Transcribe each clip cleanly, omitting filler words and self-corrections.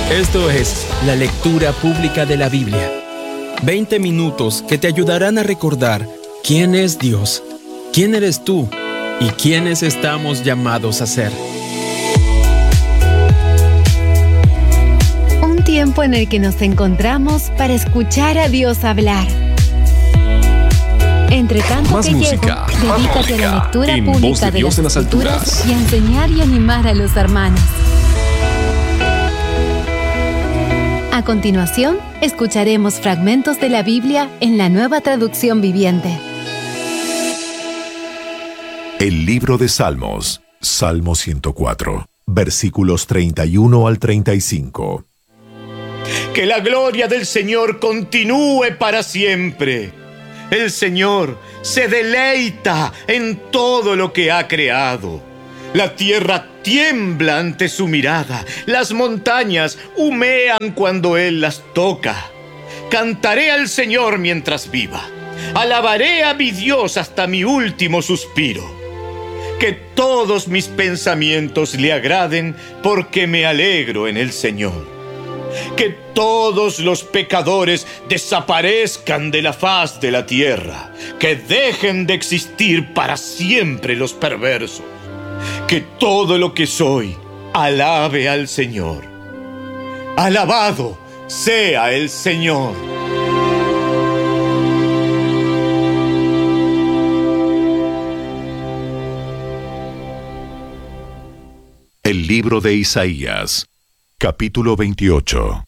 Esto es la lectura pública de la Biblia. 20 minutos que te ayudarán a recordar quién es Dios, quién eres tú y quiénes estamos llamados a ser. Un tiempo en el que nos encontramos para escuchar a Dios hablar. Entre tanto Más que música, llego, dedícate a la lectura en pública Voz de de Dios las en las Escrituras alturas. y a enseñar y animar a los hermanos. A continuación, escucharemos fragmentos de la Biblia en la Nueva Traducción Viviente. El libro de Salmos, Salmo 104, versículos 31 al 35. Que la gloria del Señor continúe para siempre. El Señor se deleita en todo lo que ha creado. La tierra tiembla ante su mirada, las montañas humean cuando Él las toca. Cantaré al Señor mientras viva, alabaré a mi Dios hasta mi último suspiro. Que todos mis pensamientos le agraden, porque me alegro en el Señor. Que todos los pecadores desaparezcan de la faz de la tierra, que dejen de existir para siempre los perversos. Que todo lo que soy alabe al Señor. Alabado sea el Señor. El libro de Isaías, capítulo 28.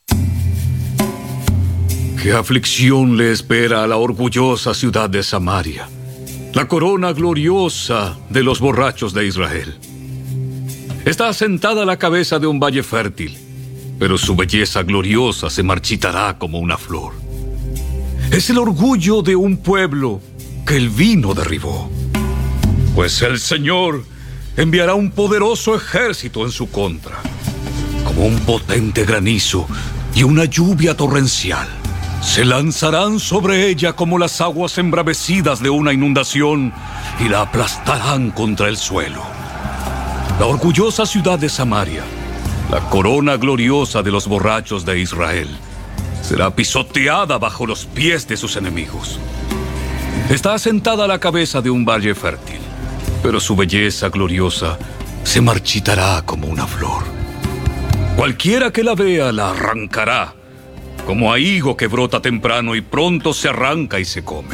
¡Qué aflicción le espera a la orgullosa ciudad de Samaria, la corona gloriosa de los borrachos de Israel! Está asentada a la cabeza de un valle fértil, pero su belleza gloriosa se marchitará como una flor. Es el orgullo de un pueblo que el vino derribó. Pues el Señor enviará un poderoso ejército en su contra, como un potente granizo y una lluvia torrencial. Se lanzarán sobre ella como las aguas embravecidas de una inundación y la aplastarán contra el suelo. La orgullosa ciudad de Samaria, la corona gloriosa de los borrachos de Israel, será pisoteada bajo los pies de sus enemigos. Está asentada a la cabeza de un valle fértil, pero su belleza gloriosa se marchitará como una flor. Cualquiera que la vea la arrancará, como a higo que brota temprano y pronto se arranca y se come.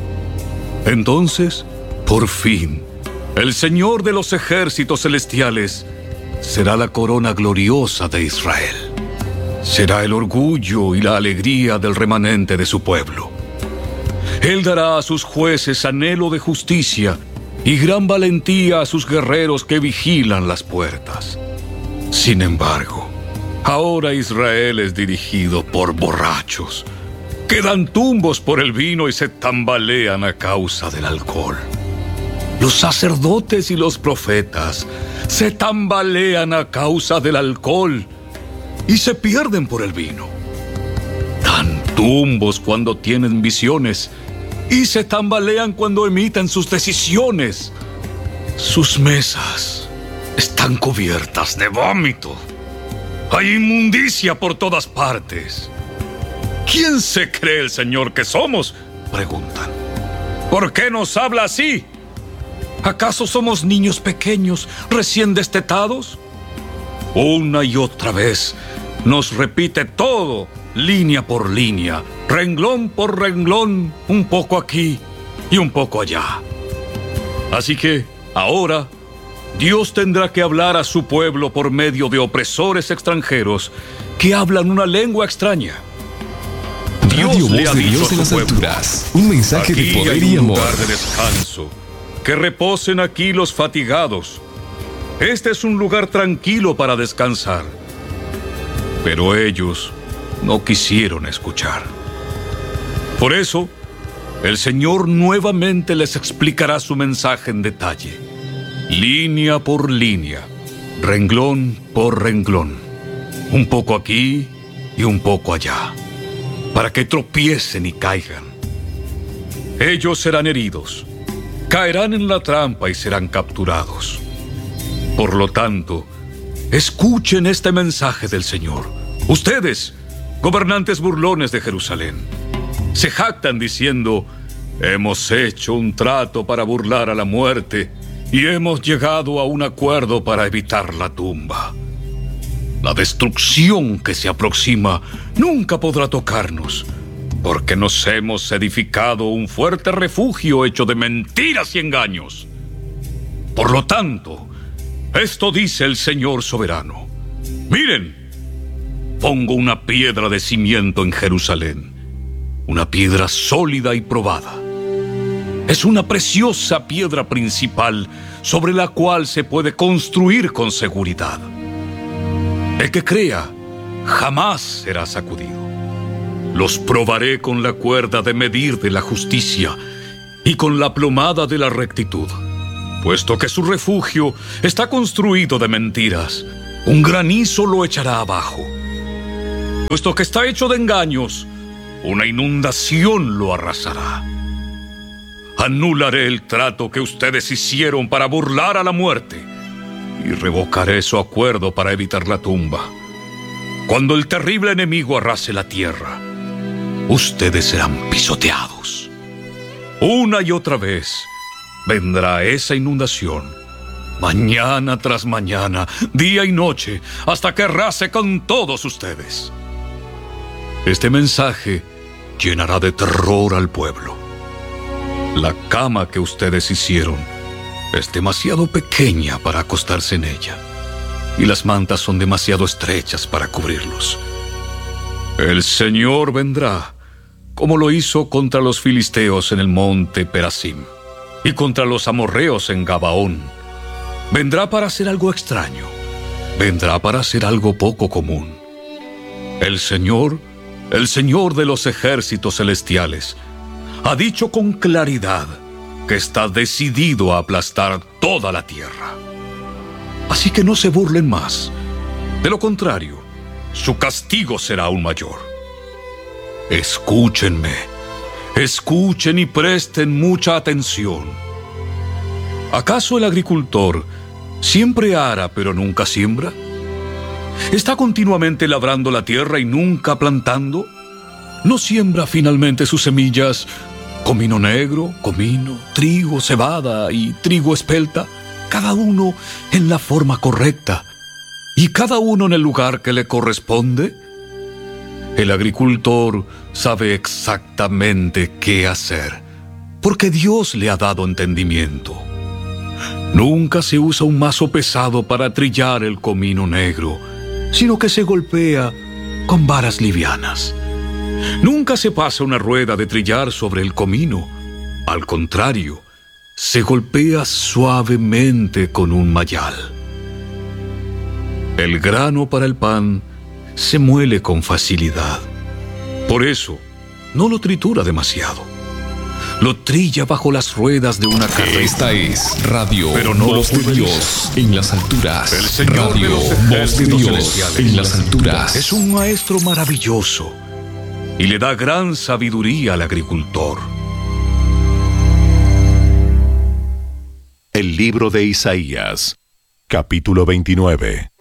Entonces, por fin, el Señor de los ejércitos celestiales será la corona gloriosa de Israel. Será el orgullo y la alegría del remanente de su pueblo. Él dará a sus jueces anhelo de justicia y gran valentía a sus guerreros que vigilan las puertas. Sin embargo, ahora Israel es dirigido por borrachos, que dan tumbos por el vino y se tambalean a causa del alcohol. Los sacerdotes y los profetas se tambalean a causa del alcohol y se pierden por el vino. Dan tumbos cuando tienen visiones y se tambalean cuando emiten sus decisiones. Sus mesas están cubiertas de vómito. Hay inmundicia por todas partes. ¿Quién se cree el Señor que somos?, preguntan. ¿Por qué nos habla así? ¿Acaso somos niños pequeños, recién destetados? Una y otra vez nos repite todo, línea por línea, renglón por renglón, un poco aquí y un poco allá. Así que, ahora, Dios tendrá que hablar a su pueblo por medio de opresores extranjeros que hablan una lengua extraña. Radio Dios le Voz ha de dicho Dios a en su las pueblo: alturas. Un mensaje de aquí poder hay y un amor. lugar de descanso. Que reposen aquí los fatigados. Este es un lugar tranquilo para descansar. Pero ellos no quisieron escuchar. Por eso, el Señor nuevamente les explicará su mensaje en detalle, línea por línea, renglón por renglón, un poco aquí y un poco allá, para que tropiecen y caigan. Ellos serán heridos, caerán en la trampa y serán capturados. Por lo tanto, escuchen este mensaje del Señor, Ustedes, gobernantes burlones de Jerusalén, se jactan diciendo: hemos hecho un trato para burlar a la muerte y hemos llegado a un acuerdo para evitar la tumba. La destrucción que se aproxima nunca podrá tocarnos, porque nos hemos edificado un fuerte refugio hecho de mentiras y engaños. Por lo tanto, esto dice el Señor soberano: miren, pongo una piedra de cimiento en Jerusalén, una piedra sólida y probada. Es una preciosa piedra principal sobre la cual se puede construir con seguridad. El que crea jamás será sacudido. Los probaré con la cuerda de medir de la justicia y con la plomada de la rectitud. Puesto que su refugio está construido de mentiras, un granizo lo echará abajo. Puesto que está hecho de engaños, una inundación lo arrasará. Anularé el trato que ustedes hicieron para burlar a la muerte y revocaré su acuerdo para evitar la tumba. Cuando el terrible enemigo arrase la tierra, ustedes serán pisoteados. Una y otra vez vendrá esa inundación, mañana tras mañana, día y noche, hasta que arrase con todos ustedes. Este mensaje llenará de terror al pueblo. La cama que ustedes hicieron es demasiado pequeña para acostarse en ella, y las mantas son demasiado estrechas para cubrirlos. El Señor vendrá, como lo hizo contra los filisteos en el monte Perasim y contra los amorreos en Gabaón. Vendrá para hacer algo extraño, vendrá para hacer algo poco común. El Señor de los ejércitos celestiales, ha dicho con claridad que está decidido a aplastar toda la tierra. Así que no se burlen más. De lo contrario, su castigo será aún mayor. Escúchenme, escuchen y presten mucha atención. ¿Acaso el agricultor siempre ara pero nunca siembra? ¿Está continuamente labrando la tierra y nunca plantando? ¿No siembra finalmente sus semillas, comino negro, comino, trigo, cebada y trigo espelta, cada uno en la forma correcta y cada uno en el lugar que le corresponde? El agricultor sabe exactamente qué hacer, porque Dios le ha dado entendimiento. Nunca se usa un mazo pesado para trillar el comino negro, sino que se golpea con varas livianas. Nunca se pasa una rueda de trillar sobre el comino. Al contrario, se golpea suavemente con un mayal. El grano para el pan se muele con facilidad. Por eso, no lo tritura demasiado. Lo trilla bajo las ruedas de una carreta. Esta es Radio Pero no Voz lo de pulveriza. Dios en las alturas. El Señor Radio de los Voz de ejércitos Dios celestiales en las alturas. es un maestro maravilloso y le da gran sabiduría al agricultor. El libro de Isaías, capítulo 29.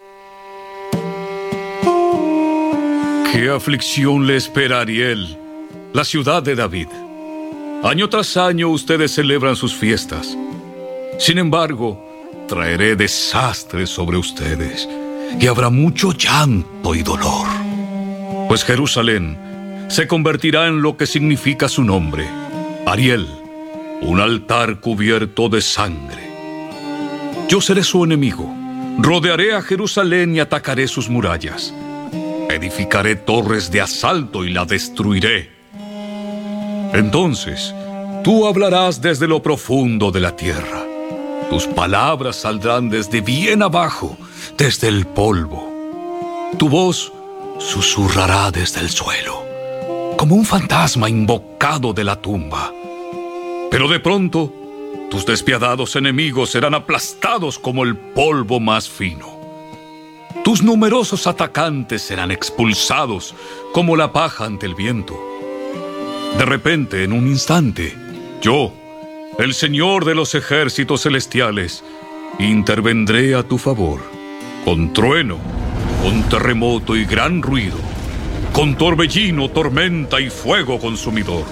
¿Qué aflicción le espera a Ariel, la ciudad de David? Año tras año ustedes celebran sus fiestas. Sin embargo, traeré desastres sobre ustedes y habrá mucho llanto y dolor. Pues Jerusalén se convertirá en lo que significa su nombre, Ariel, un altar cubierto de sangre. Yo seré su enemigo, rodearé a Jerusalén y atacaré sus murallas. Edificaré torres de asalto y la destruiré. Entonces, tú hablarás desde lo profundo de la tierra. Tus palabras saldrán desde bien abajo, desde el polvo. Tu voz susurrará desde el suelo, como un fantasma invocado de la tumba. Pero de pronto, tus despiadados enemigos serán aplastados como el polvo más fino. Tus numerosos atacantes serán expulsados como la paja ante el viento. De repente, en un instante, yo, el Señor de los ejércitos celestiales, intervendré a tu favor, con trueno, con terremoto y gran ruido, con torbellino, tormenta y fuego consumidor.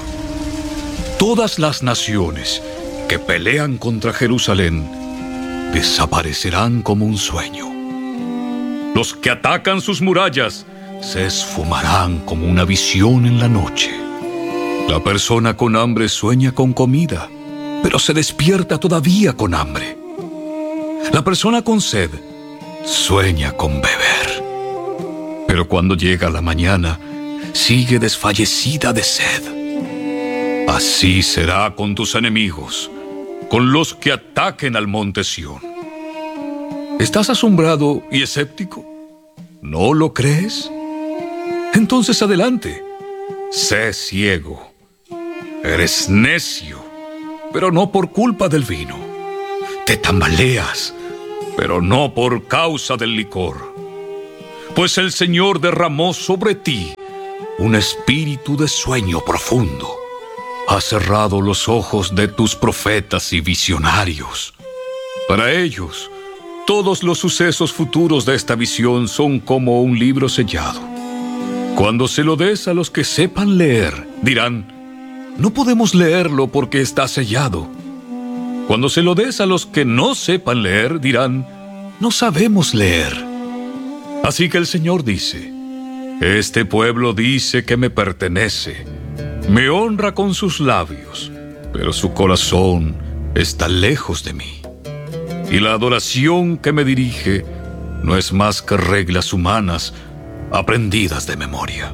Todas las naciones que pelean contra Jerusalén desaparecerán como un sueño. Los que atacan sus murallas se esfumarán como una visión en la noche. La persona con hambre sueña con comida, pero se despierta todavía con hambre. La persona con sed sueña con beber, pero cuando llega la mañana, sigue desfallecida de sed. Así será con tus enemigos, con los que ataquen al monte Sión. ¿Estás asombrado y escéptico? ¿No lo crees? Entonces adelante, sé ciego. Eres necio, pero no por culpa del vino. Te tambaleas, pero no por causa del licor. Pues el Señor derramó sobre ti un espíritu de sueño profundo. Ha cerrado los ojos de tus profetas y visionarios. Para ellos, todos los sucesos futuros de esta visión son como un libro sellado. Cuando se lo des a los que sepan leer, dirán: no podemos leerlo porque está sellado. Cuando se lo des a los que no sepan leer, dirán: no sabemos leer. Así que el Señor dice: este pueblo dice que me pertenece, me honra con sus labios, pero su corazón está lejos de mí. Y la adoración que me dirige no es más que reglas humanas aprendidas de memoria.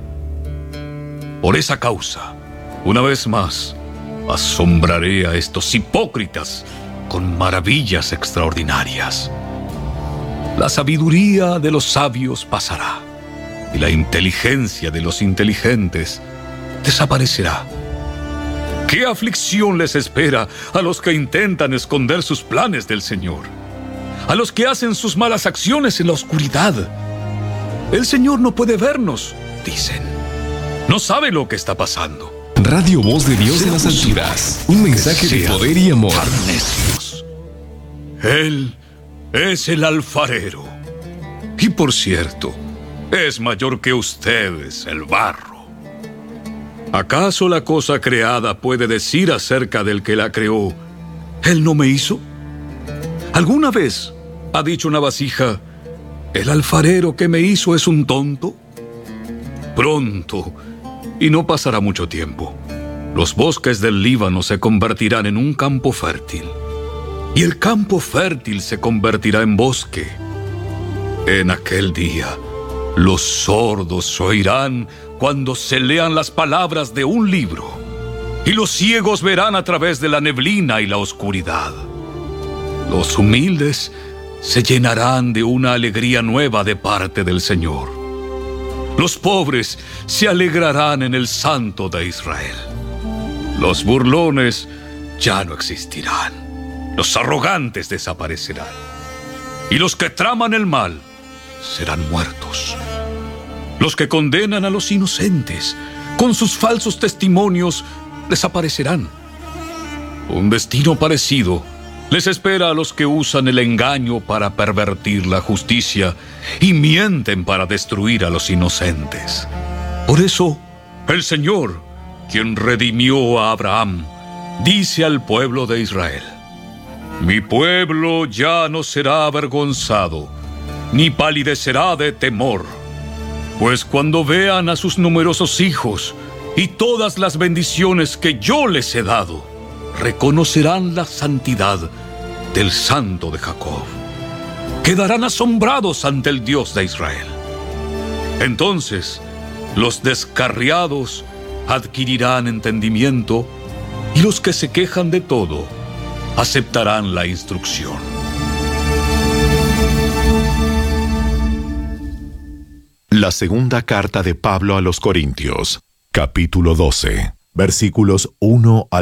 Por esa causa, una vez más, asombraré a estos hipócritas con maravillas extraordinarias. La sabiduría de los sabios pasará, y la inteligencia de los inteligentes desaparecerá. ¿Qué aflicción les espera a los que intentan esconder sus planes del Señor? A los que hacen sus malas acciones en la oscuridad. El Señor no puede vernos, dicen. No sabe lo que está pasando. Radio Voz de Dios en las alturas. Un mensaje de poder y amor. Necios. Él es el alfarero. Y por cierto, es mayor que ustedes, el barro. ¿Acaso la cosa creada puede decir acerca del que la creó: Él no me hizo? ¿Alguna vez ha dicho una vasija: el alfarero que me hizo es un tonto? Pronto, y no pasará mucho tiempo, los bosques del Líbano se convertirán en un campo fértil, y el campo fértil se convertirá en bosque. En aquel día, los sordos oirán cuando se lean las palabras de un libro, y los ciegos verán a través de la neblina y la oscuridad. Los humildes se llenarán de una alegría nueva de parte del Señor. Los pobres se alegrarán en el Santo de Israel. Los burlones ya no existirán. Los arrogantes desaparecerán. Y los que traman el mal serán muertos. Los que condenan a los inocentes con sus falsos testimonios desaparecerán. Un destino parecido les espera a los que usan el engaño para pervertir la justicia y mienten para destruir a los inocentes. Por eso, el Señor, quien redimió a Abraham, dice al pueblo de Israel: mi pueblo ya no será avergonzado, ni palidecerá de temor. Pues cuando vean a sus numerosos hijos y todas las bendiciones que yo les he dado, reconocerán la santidad del Santo de Jacob. Quedarán asombrados ante el Dios de Israel. Entonces, los descarriados adquirirán entendimiento, y los que se quejan de todo aceptarán la instrucción. La segunda carta de Pablo a los Corintios, capítulo 12, versículos 1 al